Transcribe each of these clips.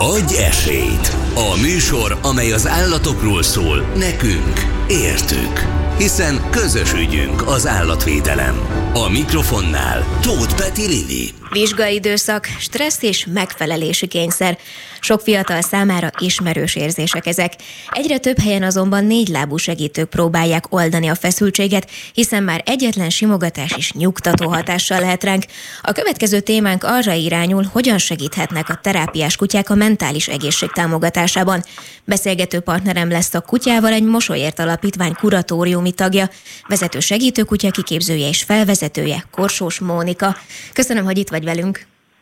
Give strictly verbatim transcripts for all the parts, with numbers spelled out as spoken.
Adj esélyt! A műsor, amely az állatokról szól, nekünk, értük. Hiszen közös ügyünk az állatvédelem. A mikrofonnál Tóth Peti Lili. Vizsgaidőszak, stressz és megfelelési kényszer. Sok fiatal számára ismerős érzések ezek. Egyre több helyen azonban négylábú segítők próbálják oldani a feszültséget, hiszen már egyetlen simogatás is nyugtató hatással lehet ránk. A következő témánk arra irányul, hogyan segíthetnek a terápiás kutyák a mentális egészség támogatásában. Beszélgető partnerem lesz a Kutyával egy Mosolyért Alapítvány kuratóriumi tagja, vezető segítőkutya kiképzője és felvezetője, Korsós Mónika. Köszönöm, hogy itt vagy velünk.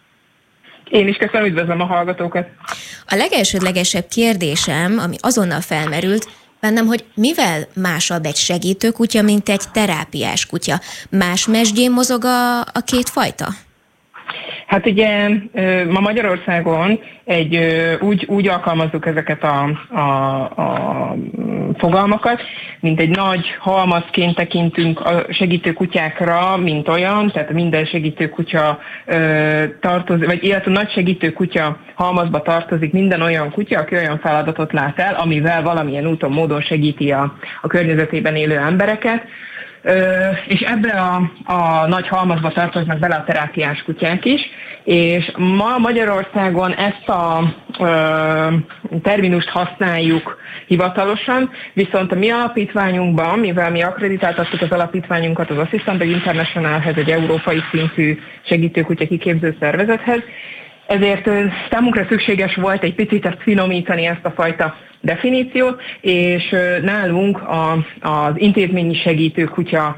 Én is köszönöm, üdvözlöm a hallgatókat. A legelsődlegesebb kérdésem, ami azonnal felmerült bennem, hogy mivel másabb egy segítőkutya, mint egy terápiás kutya? Más mesdjén mozog a, a két fajta? Hát ugye ma Magyarországon egy, úgy, úgy alkalmazzuk ezeket a, a, a fogalmakat, mint egy nagy halmazként tekintünk a segítőkutyákra, mint olyan, tehát minden segítőkutya tartozik, vagy illetve nagy segítőkutya halmazba tartozik minden olyan kutya, aki olyan feladatot lát el, amivel valamilyen úton, módon segíti a, a környezetében élő embereket. Ö, és ebbe a, a nagy halmazba tartoznak bele a terápiás kutyák is, és ma Magyarországon ezt a ö, terminust használjuk hivatalosan, viszont a mi alapítványunkban, mivel mi akkreditáltattuk az alapítványunkat az Assistance Dog Internationalhez, egy európai szintű segítőkutya kiképző szervezethez, ezért számunkra szükséges volt egy picit ezt finomítani, ezt a fajta definíciót, és nálunk a, az intézményi segítőkutya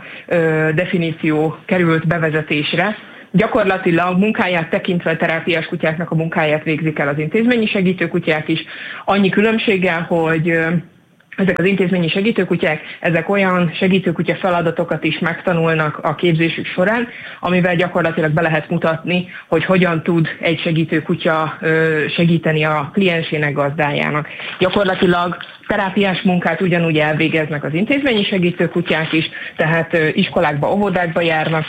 definíció került bevezetésre. Gyakorlatilag munkáját tekintve a terápiás kutyáknak a munkáját végzik el az intézményi segítőkutyák is, annyi különbséggel, hogy ezek az intézményi segítőkutyák, ezek olyan segítőkutya feladatokat is megtanulnak a képzésük során, amivel gyakorlatilag be lehet mutatni, hogy hogyan tud egy segítőkutya segíteni a kliensének, gazdájának. Gyakorlatilag terápiás munkát ugyanúgy elvégeznek az intézményi segítőkutyák is, tehát iskolákba, óvodákba járnak,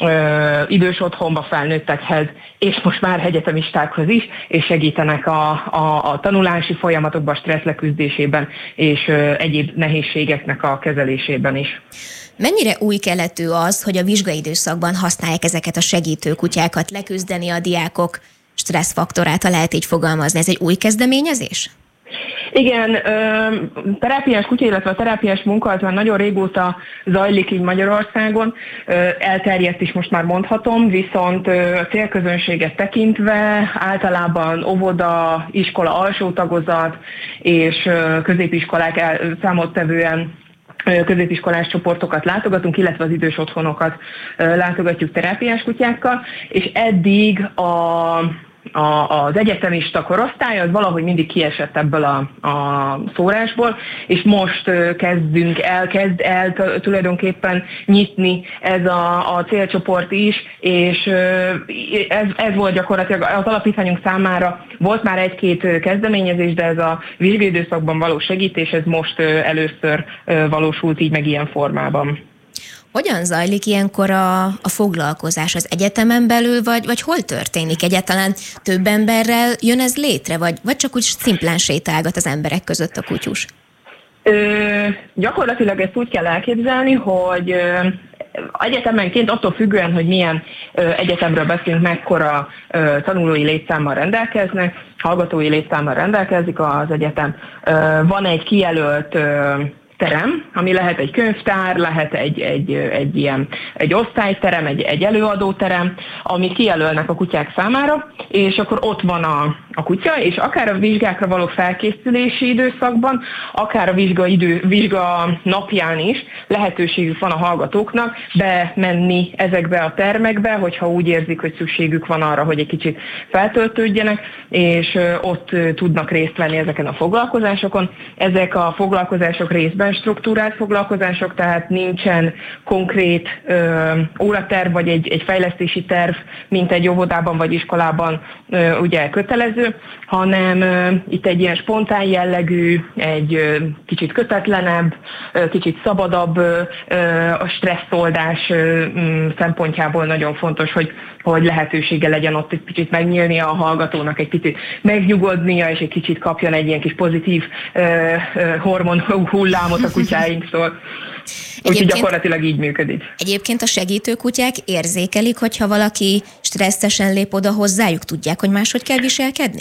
Ö, idős otthonba felnőttekhez, és most már egyetemistákhoz is, és segítenek a, a, a tanulási folyamatokban, stressz leküzdésében, és ö, egyéb nehézségeknek a kezelésében is. Mennyire új keletű az, hogy a vizsgaidőszakban használják ezeket a segítőkutyákat leküzdeni a diákok stresszfaktorát, ha lehet így fogalmazni? Ez egy új kezdeményezés? Igen, terápiás kutya, illetve a terápiás munka az már nagyon régóta zajlik így Magyarországon, elterjedt is most már mondhatom, viszont a célközönséget tekintve általában óvoda, iskola alsó tagozat és középiskolák számottevően középiskolás csoportokat látogatunk, illetve az idős otthonokat látogatjuk terápiás kutyákkal, és eddig a A, az egyetemista korosztály az valahogy mindig kiesett ebből a, a szórásból, és most kezdünk el, kezd el tulajdonképpen nyitni ez a, a célcsoport is, és ez, ez volt gyakorlatilag az alapítványunk számára volt már egy-két kezdeményezés, de ez a vizsgaidőszakban való segítés, ez most először valósult így meg ilyen formában. Hogyan zajlik ilyenkor a, a foglalkozás az egyetemen belül, vagy, vagy hol történik egyáltalán? Több emberrel jön ez létre, vagy, vagy csak úgy szimplán sétálgat az emberek között a kutyus? Ö, gyakorlatilag ezt úgy kell elképzelni, hogy ö, egyetemenként attól függően, hogy milyen ö, egyetemről beszélünk, mekkora ö, tanulói létszámmal rendelkeznek, hallgatói létszámmal rendelkezik az egyetem. Ö, van egy kijelölt ö, terem, ami lehet egy könyvtár, lehet egy, egy, egy ilyen egy osztályterem, egy, egy előadóterem, amit kijelölnek a kutyák számára, és akkor ott van a, a kutya, és akár a vizsgákra való felkészülési időszakban, akár a vizsga, idő, vizsga napján is lehetőségük van a hallgatóknak bemenni ezekbe a termekbe, hogyha úgy érzik, hogy szükségük van arra, hogy egy kicsit feltöltődjenek, és ott tudnak részt venni ezeken a foglalkozásokon. Ezek a foglalkozások részben esetben struktúrált foglalkozások, tehát nincsen konkrét ö, óraterv vagy egy, egy fejlesztési terv, mint egy óvodában vagy iskolában ö, ugye kötelező, hanem ö, itt egy ilyen spontán jellegű, egy ö, kicsit kötetlenebb, ö, kicsit szabadabb ö, a stresszoldás ö, szempontjából nagyon fontos, hogy, hogy lehetősége legyen ott egy kicsit megnyílnia a hallgatónak, egy kicsit megnyugodnia, és egy kicsit kapjon egy ilyen kis pozitív ö, ö, hormon hullámot a kutyáinktól. Úgyhogy gyakorlatilag így működik. Egyébként a segítőkutyák érzékelik, hogyha valaki stresszesen lép oda hozzájuk, tudják, hogy máshogy kell viselkedni?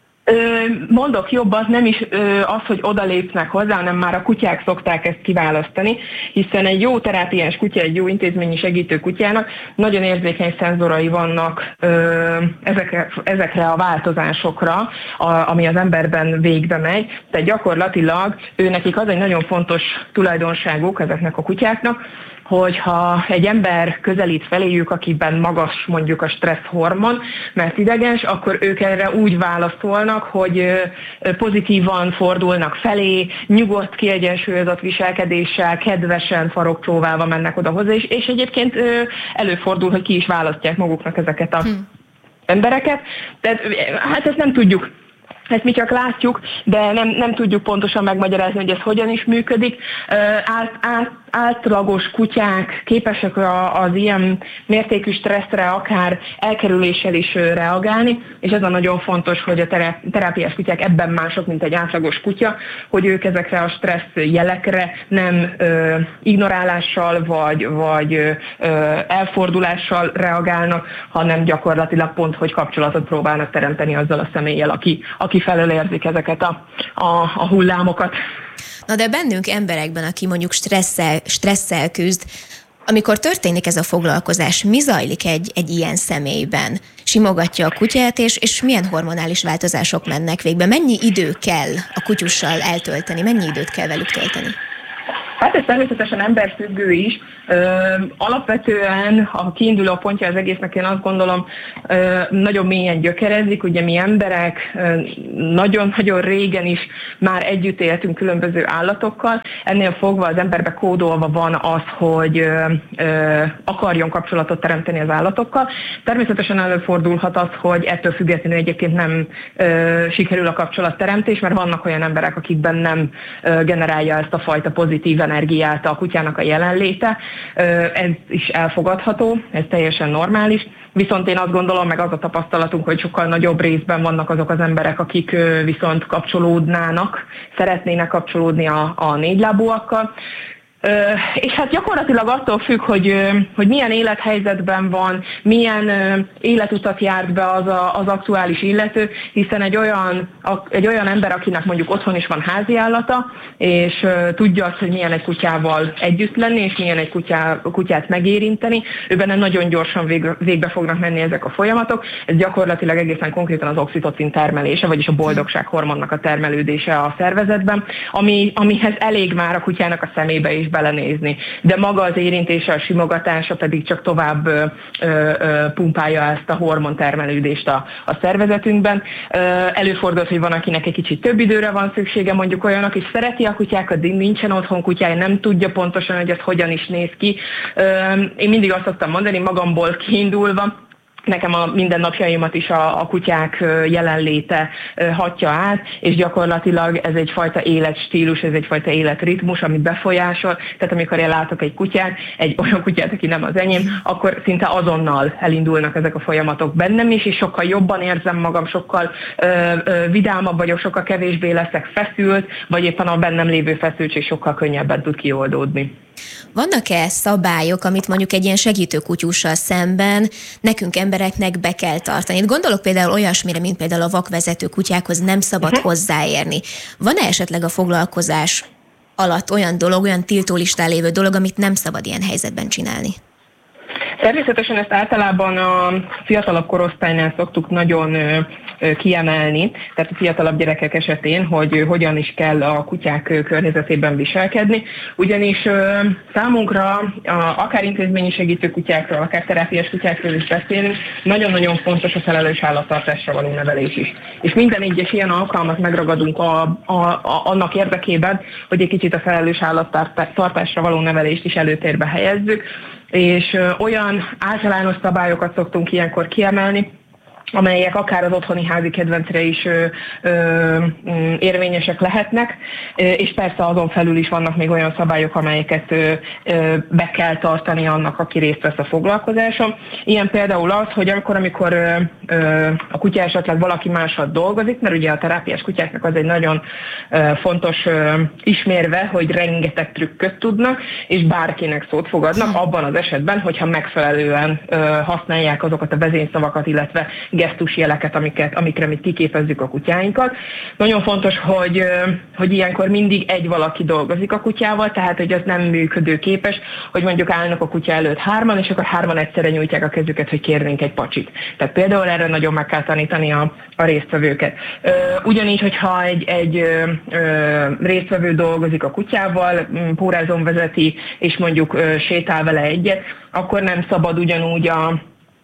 Mondok jobbat, nem is az, hogy odalépnek hozzá, hanem már a kutyák szokták ezt kiválasztani, hiszen egy jó terápiás kutya, egy jó intézményi segítő kutyának nagyon érzékeny szenzorai vannak ezekre, ezekre a változásokra, ami az emberben végbe megy. Tehát gyakorlatilag ő nekik az egy nagyon fontos tulajdonságuk ezeknek a kutyáknak, hogyha egy ember közelít feléjük, akiben magas mondjuk a stressz hormon, mert ideges, akkor ők erre úgy válaszolnak, hogy pozitívan fordulnak felé, nyugodt, kiegyensúlyozott viselkedéssel, kedvesen, farokcsóválva mennek oda hozzá, és, és egyébként előfordul, hogy ki is választják maguknak ezeket a hmm. embereket. Tehát hát ezt nem tudjuk. Ezt mi csak látjuk, de nem, nem tudjuk pontosan megmagyarázni, hogy ez hogyan is működik. Át, át, átlagos kutyák képesek az ilyen mértékű stresszre akár elkerüléssel is reagálni, és ez a nagyon fontos, hogy a terápiás kutyák ebben mások, mint egy átlagos kutya, hogy ők ezekre a stressz jelekre nem ö, ignorálással vagy, vagy ö, elfordulással reagálnak, hanem gyakorlatilag pont, hogy kapcsolatot próbálnak teremteni azzal a személlyel, aki, aki felől érzik ezeket a, a, a hullámokat. Na de bennünk emberekben, aki mondjuk stresszel, stresszel küzd, amikor történik ez a foglalkozás, mi zajlik egy, egy ilyen személyben? Simogatja a kutyát, és, és milyen hormonális változások mennek végbe? Mennyi idő kell a kutyussal eltölteni? Mennyi időt kell velük tölteni? Hát ez természetesen emberfüggő is. Ö, alapvetően a kiinduló pontja az egésznek, én azt gondolom, ö, nagyon mélyen gyökerezik. Ugye mi emberek ö, nagyon-nagyon régen is már együtt éltünk különböző állatokkal. Ennél fogva az emberbe kódolva van az, hogy ö, ö, akarjon kapcsolatot teremteni az állatokkal. Természetesen előfordulhat az, hogy ettől függetlenül egyébként nem ö, sikerül a kapcsolatteremtés, mert vannak olyan emberek, akikben nem ö, generálja ezt a fajta pozitív energiát a kutyának a jelenléte. Ez is elfogadható, ez teljesen normális. Viszont én azt gondolom, meg az a tapasztalatunk, hogy sokkal nagyobb részben vannak azok az emberek, akik viszont kapcsolódnának, szeretnének kapcsolódni a, a négylábúakkal. Ö, és hát gyakorlatilag attól függ, hogy, hogy milyen élethelyzetben van, milyen ö, életutat járt be az, a, az aktuális illető, hiszen egy olyan, a, egy olyan ember, akinek mondjuk otthon is van háziállata, és ö, tudja azt, hogy milyen egy kutyával együtt lenni, és milyen egy kutyá, kutyát megérinteni, ő benne nagyon gyorsan vég, végbe fognak menni ezek a folyamatok. Ez gyakorlatilag egészen konkrétan az oxitocin termelése, vagyis a boldogság hormonnak a termelődése a szervezetben, ami, amihez elég már a kutyának a szemébe is belenézni. De maga az érintése, a simogatása pedig csak tovább ö, ö, pumpálja ezt a hormontermelődést a, a szervezetünkben. Ö, előfordul, hogy van, akinek egy kicsit több időre van szüksége, mondjuk olyan, aki szereti a kutyákat, de nincsen otthon kutyája, nem tudja pontosan, hogy ez hogyan is néz ki. Ö, én mindig azt szoktam mondani, magamból kiindulva, nekem a mindennapjaimat is a, a kutyák jelenléte hatja át, és gyakorlatilag ez egyfajta életstílus, ez egyfajta életritmus, amit befolyásol. Tehát amikor én látok egy kutyát, egy olyan kutyát, aki nem az enyém, akkor szinte azonnal elindulnak ezek a folyamatok bennem is, és sokkal jobban érzem magam, sokkal ö, ö, vidámabb vagyok, sokkal kevésbé leszek feszült, vagy éppen a bennem lévő feszültség sokkal könnyebben tud kioldódni. Vannak-e szabályok, amit mondjuk egy ilyen segítőkutyussal szemben nekünk embereknek be kell tartani? Itt gondolok például olyasmire, mint például a vakvezető kutyákhoz nem szabad uh-huh. hozzáérni. Van-e esetleg a foglalkozás alatt olyan dolog, olyan tiltólistán lévő dolog, amit nem szabad ilyen helyzetben csinálni? Természetesen ezt általában a fiatalabb korosztálynál szoktuk nagyon kiemelni, tehát a fiatalabb gyerekek esetén, hogy hogyan is kell a kutyák környezetében viselkedni, ugyanis számunkra akár intézményi segítő kutyákról, akár terápiás kutyákról is beszélünk, nagyon-nagyon fontos a felelős állattartásra való nevelés is. És minden egyes ilyen alkalmat megragadunk a, a, a, annak érdekében, hogy egy kicsit a felelős állattartásra való nevelést is előtérbe helyezzük, és olyan általános szabályokat szoktunk ilyenkor kiemelni, amelyek akár az otthoni házi kedvencre is ö, ö, érvényesek lehetnek, és persze azon felül is vannak még olyan szabályok, amelyeket ö, ö, be kell tartani annak, aki részt vesz a foglalkozáson. Ilyen például az, hogy amikor, amikor ö, ö, a kutya esetleg valaki mással dolgozik, mert ugye a terápiás kutyáknak az egy nagyon ö, fontos ö, ismérve, hogy rengeteg trükköt tudnak, és bárkinek szót fogadnak, abban az esetben, hogyha megfelelően ö, használják azokat a vezényszavakat, illetve gesztusjeleket, amiket, amikre mi kiképezzük a kutyáinkat. Nagyon fontos, hogy, hogy ilyenkor mindig egy valaki dolgozik a kutyával, tehát hogy az nem működőképes, hogy mondjuk állnak a kutya előtt hárman, és akkor hárman egyszerre nyújtják a kezüket, hogy kérnénk egy pacsit. Tehát például erre nagyon meg kell tanítani a, a résztvevőket. Ugyanígy, hogyha egy, egy résztvevő dolgozik a kutyával, pórázon vezeti, és mondjuk sétál vele egyet, akkor nem szabad ugyanúgy a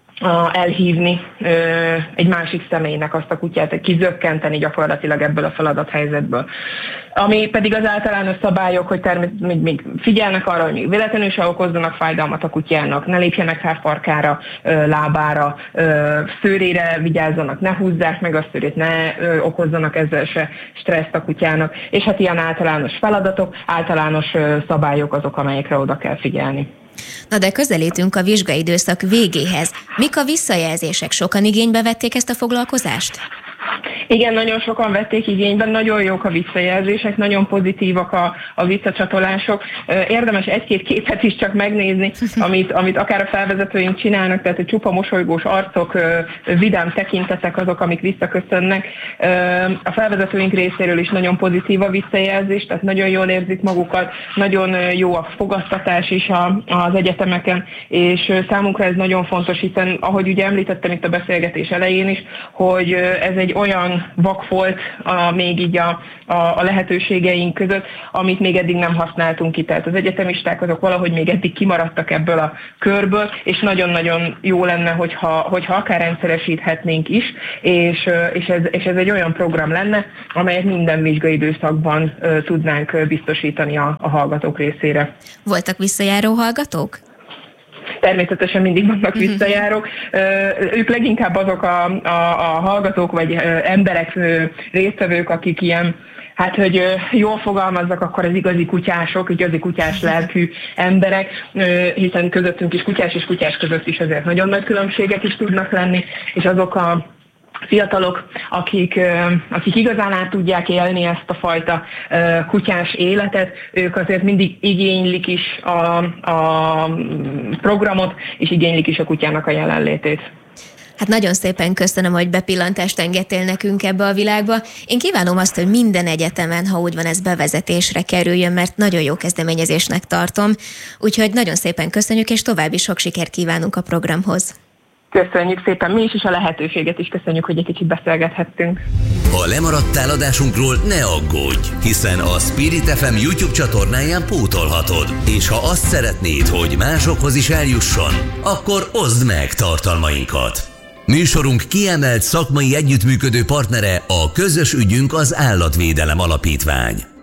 A, elhívni ö, egy másik személynek azt a kutyát, kizökkenteni gyakorlatilag ebből a feladathelyzetből. Ami pedig az általános szabályok, hogy természetesen még, még figyelnek arra, hogy még véletlenül se okozzanak fájdalmat a kutyának, ne lépjenek rá farkára, ö, lábára, ö, szőrére vigyázzanak, ne húzzák meg a szőrét, ne ö, okozzanak ezzel se stresszt a kutyának. És hát ilyen általános feladatok, általános ö, szabályok azok, amelyekre oda kell figyelni. Na de közelítünk a vizsgaidőszak végéhez. Mik a visszajelzések? Sokan igénybe vették ezt a foglalkozást? Igen, nagyon sokan vették igénybe, nagyon jók a visszajelzések, nagyon pozitívak a, a visszacsatolások. Érdemes egy-két képet is csak megnézni, amit, amit akár a felvezetőink csinálnak, tehát egy csupa mosolygós arcok, vidám tekintetek azok, amik visszaköszönnek. A felvezetőink részéről is nagyon pozitív a visszajelzés, tehát nagyon jól érzik magukat, nagyon jó a fogadtatás is a, az egyetemeken, és számunkra ez nagyon fontos, hiszen ahogy ugye említettem itt a beszélgetés elején is, hogy ez egy olyan vakfolt a, még így a, a, a lehetőségeink között, amit még eddig nem használtunk ki. Tehát az egyetemisták azok valahogy még eddig kimaradtak ebből a körből, és nagyon-nagyon jó lenne, hogyha, hogyha akár rendszeresíthetnénk is, és, és, ez, és ez egy olyan program lenne, amelyet minden vizsgaidőszakban uh, tudnánk biztosítani a, a hallgatók részére. Voltak visszajáró hallgatók? Természetesen mindig vannak visszajárók. Ők leginkább azok a, a, a hallgatók vagy emberek, résztvevők, akik ilyen, hát hogy jól fogalmazzak, akkor az igazi kutyások, igazi kutyás lelkű emberek, hiszen közöttünk is kutyás és kutyás között is azért nagyon nagy különbségek is tudnak lenni, és azok a fiatalok, akik, akik igazán át tudják élni ezt a fajta kutyás életet, ők azért mindig igénylik is a, a programot, és igénylik is a kutyának a jelenlétét. Hát nagyon szépen köszönöm, hogy bepillantást engedtél nekünk ebbe a világba. Én kívánom azt, hogy minden egyetemen, ha úgy van, ez bevezetésre kerüljön, mert nagyon jó kezdeményezésnek tartom. Úgyhogy nagyon szépen köszönjük, és további sok sikert kívánunk a programhoz. Köszönjük szépen, mi is, és a lehetőséget is köszönjük, hogy egy kicsit beszélgethettünk. Ha lemaradtál adásunkról, ne aggódj, hiszen a Spirit ef em YouTube csatornáján pótolhatod. És ha azt szeretnéd, hogy másokhoz is eljusson, akkor oszd meg tartalmainkat. Műsorunk kiemelt szakmai együttműködő partnere a Közös ügyünk az Állatvédelem Alapítvány.